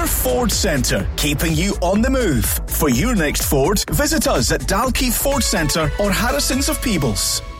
Your Ford Centre, keeping you on the move. For your next Ford, visit us at Dalkeith Ford Centre or Harrison's of Peebles.